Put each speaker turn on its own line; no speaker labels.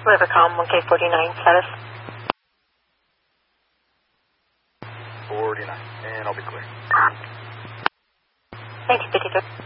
Rivercom 1K49 status.
49, and I'll be clear.
Thank you, 53.